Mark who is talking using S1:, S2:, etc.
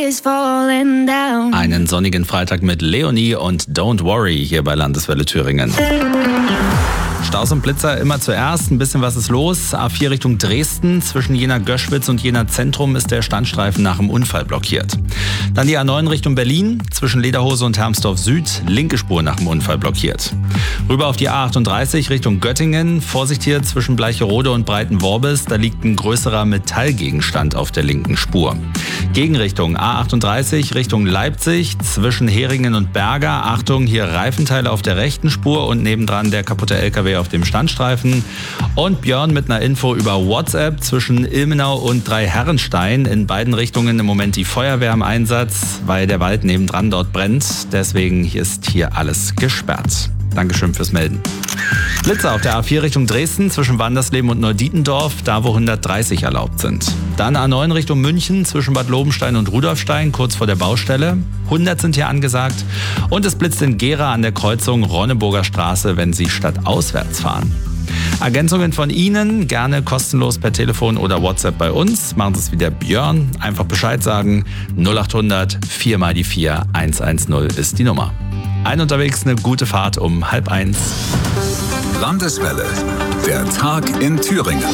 S1: Einen sonnigen Freitag mit Leonie und Don't Worry hier bei Landeswelle Thüringen. Staus und Blitzer immer zuerst. Ein bisschen was ist los. A4 Richtung Dresden. Zwischen Jena-Göschwitz und Jena-Zentrum ist der Standstreifen nach dem Unfall blockiert. Dann die A9 Richtung Berlin. Zwischen Lederhose und Hermsdorf Süd. Linke Spur nach dem Unfall blockiert. Rüber auf die A38 Richtung Göttingen. Vorsicht hier zwischen Bleicherode und Breitenworbis. Da liegt ein größerer Metallgegenstand auf der linken Spur. Gegenrichtung A38 Richtung Leipzig. Zwischen Heringen und Berger. Achtung, hier Reifenteile auf der rechten Spur und nebendran der kaputte LKW auf dem Standstreifen. Und Björn mit einer Info über WhatsApp zwischen Ilmenau und Dreiherrenstein. In beiden Richtungen im Moment die Feuerwehr im Einsatz, weil der Wald nebendran dort brennt. Deswegen ist hier alles gesperrt. Dankeschön fürs Melden. Blitzer auf der A4 Richtung Dresden zwischen Wandersleben und Neudietendorf, da wo 130 erlaubt sind. Dann A9 Richtung München zwischen Bad Lobenstein und Rudolfstein, kurz vor der Baustelle. 100 sind hier angesagt. Und es blitzt in Gera an der Kreuzung Ronneburger Straße, wenn Sie stadtauswärts fahren. Ergänzungen von Ihnen gerne kostenlos per Telefon oder WhatsApp bei uns. Machen Sie es wie der Björn. Einfach Bescheid sagen. 0800 4 mal die 4 110 ist die Nummer. Unterwegs eine gute Fahrt um 12:30.
S2: Landeswelle, der Tag in Thüringen.